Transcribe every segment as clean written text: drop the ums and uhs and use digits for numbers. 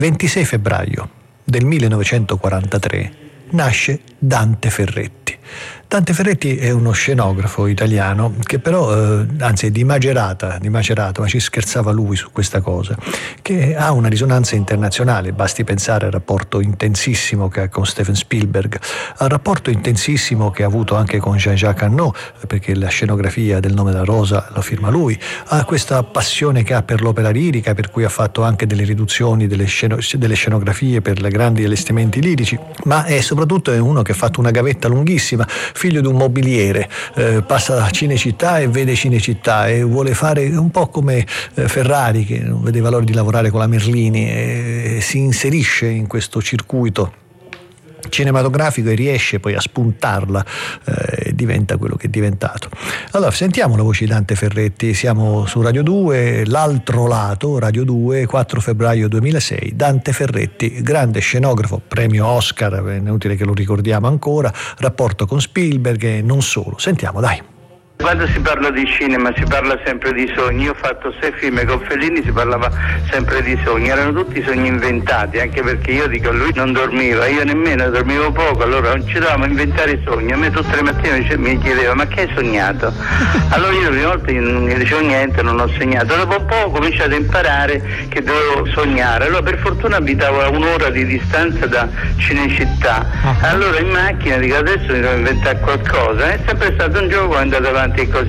26 febbraio del 1943 nasce Dante Ferretti. Dante Ferretti è uno scenografo italiano che però, anzi è di Macerata, ma ci scherzava lui su questa cosa, che ha una risonanza internazionale. Basti pensare al rapporto intensissimo che ha con Steven Spielberg, al rapporto intensissimo che ha avuto anche con Jean-Jacques Annaud, perché la scenografia del Nome della Rosa lo firma lui, ha questa passione che ha per l'opera lirica, per cui ha fatto anche delle riduzioni delle scenografie per i grandi allestimenti lirici, ma soprattutto è uno che ha fatto una gavetta lunghissima, figlio di un mobiliere, passa da Cinecittà e vede Cinecittà e vuole fare un po' come Ferrari, che non vedeva l'ora di lavorare con la Merlini, e si inserisce in questo circuito cinematografico e riesce poi a spuntarla e diventa quello che è diventato. Allora sentiamo la voce di Dante Ferretti, siamo su Radio 2, l'altro lato, Radio 2, 4 febbraio 2006. Dante Ferretti, grande scenografo, premio Oscar, è inutile che lo ricordiamo ancora, rapporto con Spielberg e non solo. Sentiamo, dai. Quando si parla di cinema si parla sempre di sogni. Io ho fatto 6 film con Fellini, si parlava sempre di sogni, erano tutti sogni inventati, anche perché io dico lui non dormiva, io nemmeno, dormivo poco, allora non ci dovevamo inventare i sogni. A me tutte le mattine mi chiedeva ma che hai sognato? Allora io la prima volta non mi dicevo niente, non ho sognato, dopo un po' ho cominciato a imparare che dovevo sognare. Allora per fortuna abitavo a un'ora di distanza da Cinecittà, allora in macchina dico adesso mi devo inventare qualcosa, è sempre stato un gioco, è andato avanti così.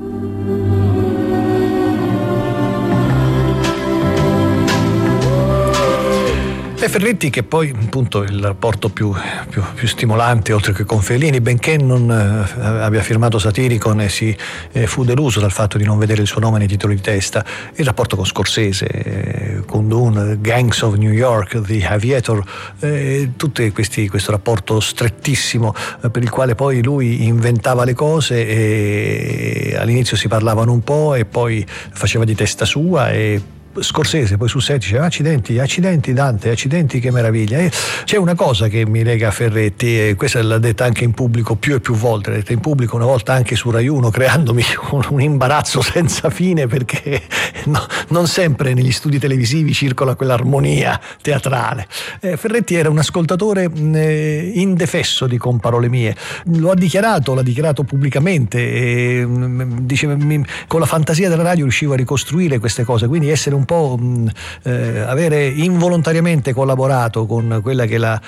E Ferretti, che poi appunto il rapporto più stimolante oltre che con Fellini, benché non abbia firmato Satiricon e si fu deluso dal fatto di non vedere il suo nome nei titoli di testa, il rapporto con Scorsese, con Dune, Gangs of New York, The Aviator, questo rapporto strettissimo per il quale poi lui inventava le cose e all'inizio si parlavano un po' e poi faceva di testa sua e Scorsese poi sul set diceva accidenti Dante, accidenti, che meraviglia. E c'è una cosa che mi lega a Ferretti, e questa l'ha detta anche in pubblico più e più volte, l'ha detta in pubblico una volta anche su Rai 1, creandomi un imbarazzo senza fine, perché non sempre negli studi televisivi circola quell'armonia teatrale. Ferretti era un ascoltatore indefesso, dico con parole mie, l'ha dichiarato pubblicamente e diceva, con la fantasia della radio riuscivo a ricostruire queste cose, quindi essere un po' avere involontariamente collaborato con quella che è la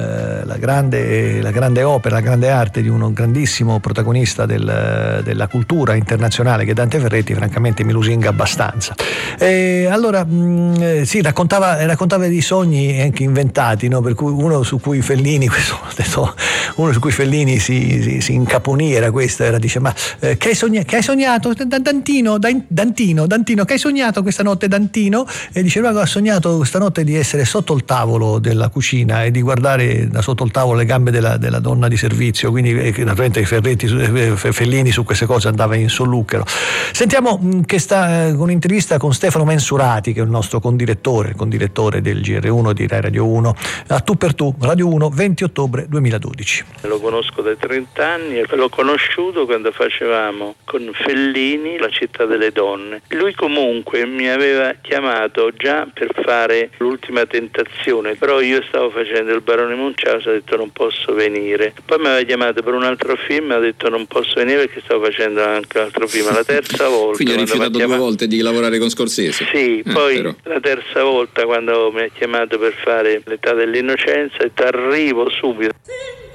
grande opera, la grande arte di uno grandissimo protagonista della cultura internazionale che è Dante Ferretti, francamente mi lusinga abbastanza. Allora sì, raccontava dei sogni anche inventati, no? Per cui uno su cui Fellini si incaponì era questo, dice ma che hai sognato Dantino, che hai sognato questa notte Dantino? E diceva ho sognato stanotte di essere sotto il tavolo della cucina e di guardare da sotto il tavolo le gambe della donna di servizio, quindi naturalmente Fellini su queste cose andava in solluchero. Sentiamo che sta con un'intervista con Stefano Mensurati, che è il nostro condirettore del GR1 di Rai Radio 1, a Tu per Tu, Radio 1, 20 ottobre 2012. Lo conosco da 30 anni e l'ho conosciuto quando facevamo con Fellini La città delle donne. Lui comunque mi aveva chiamato già per fare L'ultima tentazione, però io stavo facendo Il barone Munchausen, ho detto non posso venire. Poi mi aveva chiamato per un altro film, ho detto non posso venire perché stavo facendo anche un altro film, la terza volta. Quindi hai rifiutato 2 volte di lavorare con Scorsese? Sì, poi però. La terza volta quando mi ha chiamato per fare L'età dell'innocenza, ho detto arrivo subito.